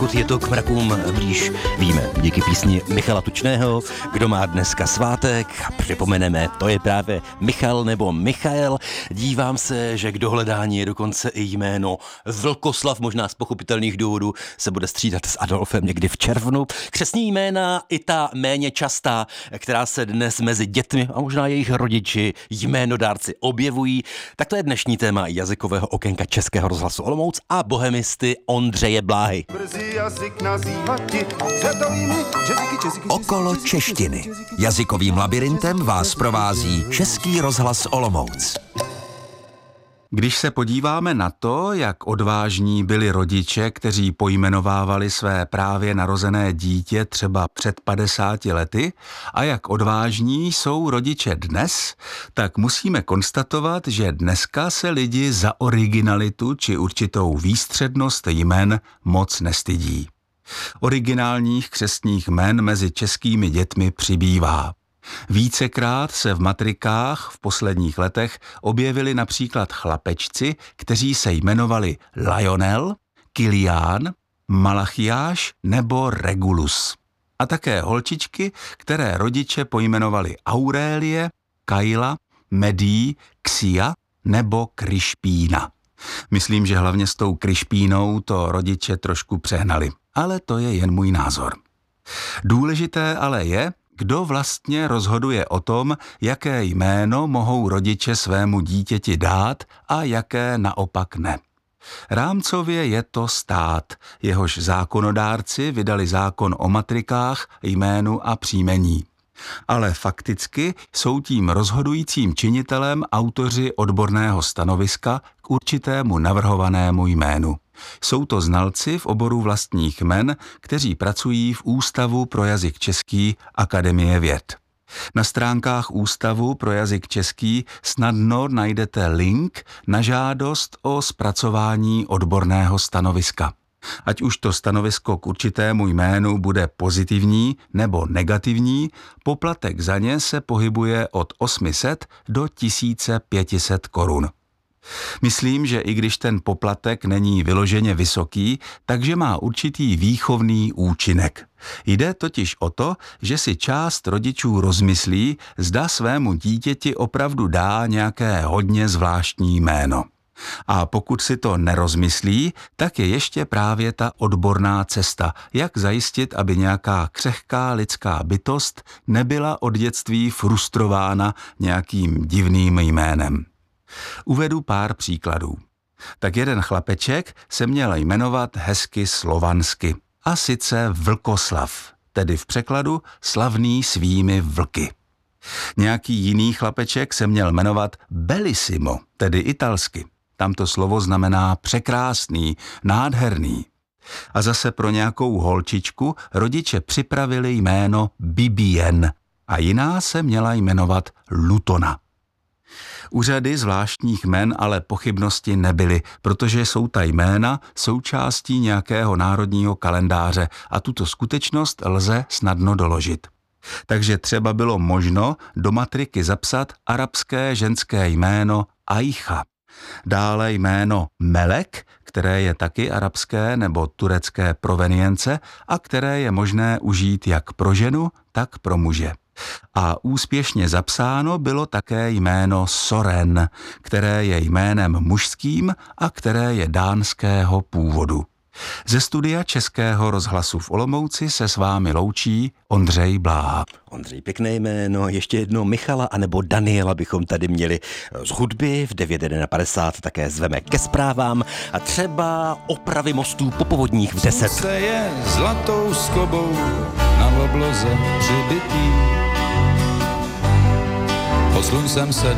pokud je to k mrakům blíž, víme díky písni Michala Tučného, kdo má dneska svátek. Připomeneme, to je právě Michal nebo Michael. Dívám se, že k dohledání je dokonce i jméno Vlkoslav, možná z pochopitelných důvodů se bude střídat s Adolfem někdy v červnu. Křestní jména i ta méně častá, která se dnes mezi dětmi a možná jejich rodiči, jménodárci objevují. Tak to je dnešní téma jazykového okénka Českého rozhlasu Olomouc a bohemisty Ondřeje Bláhy. Okolo češtiny. Jazykovým labirintem vás provází Český rozhlas Olomouc. Když se podíváme na to, jak odvážní byli rodiče, kteří pojmenovávali své právě narozené dítě třeba před 50 lety, a jak odvážní jsou rodiče dnes, tak musíme konstatovat, že dneska se lidi za originalitu či určitou výstřednost jmen moc nestydí. Originálních křestních jmen mezi českými dětmi přibývá. Vícekrát se v matrikách v posledních letech objevili například chlapečci, kteří se jmenovali Lionel, Kilián, Malachiáš nebo Regulus. A také holčičky, které rodiče pojmenovali Aurélie, Kaila, Medí, Xia nebo Krišpína. Myslím, že hlavně s tou Krišpínou to rodiče trošku přehnali, ale to je jen můj názor. Důležité ale je, kdo vlastně rozhoduje o tom, jaké jméno mohou rodiče svému dítěti dát a jaké naopak ne. Rámcově je to stát, jehož zákonodárci vydali zákon o matrikách, jménu a příjmení. Ale fakticky jsou tím rozhodujícím činitelem autoři odborného stanoviska k určitému navrhovanému jménu. Jsou to znalci v oboru vlastních jmen, kteří pracují v Ústavu pro jazyk český Akademie věd. Na stránkách Ústavu pro jazyk český snadno najdete link na žádost o zpracování odborného stanoviska. Ať už to stanovisko k určitému jménu bude pozitivní nebo negativní, poplatek za ně se pohybuje od 800 do 1500 korun. Myslím, že i když ten poplatek není vyloženě vysoký, takže má určitý výchovný účinek. Jde totiž o to, že si část rodičů rozmyslí, zda svému dítěti opravdu dá nějaké hodně zvláštní jméno. A pokud si to nerozmyslí, tak je ještě právě ta odborná cesta, jak zajistit, aby nějaká křehká lidská bytost nebyla od dětství frustrována nějakým divným jménem. Uvedu pár příkladů. Tak jeden chlapeček se měl jmenovat hezky slovansky, a sice Vlkoslav, tedy v překladu slavný svými vlky. Nějaký jiný chlapeček se měl jmenovat Bellissimo, tedy italsky. Tamto slovo znamená překrásný, nádherný. A zase pro nějakou holčičku rodiče připravili jméno Bibien a jiná se měla jmenovat Lutona. U řady zvláštních jmen ale pochybnosti nebyly, protože jsou ta jména součástí nějakého národního kalendáře a tuto skutečnost lze snadno doložit. Takže třeba bylo možno do matriky zapsat arabské ženské jméno Ajcha. Dále jméno Melek, které je taky arabské nebo turecké provenience a které je možné užít jak pro ženu, tak pro muže. A úspěšně zapsáno bylo také jméno Soren, které je jménem mužským a které je dánského původu. Ze studia Českého rozhlasu v Olomouci se s vámi loučí Ondřej Bláha. Ondřej, pěkné jméno, ještě jedno Michala anebo Daniela bychom tady měli z hudby, v 9:51 také zveme ke zprávám a třeba opravy mostů popovodních v 10. Slunce je zlatou skobou na obloze přibitý. Pod sluncem se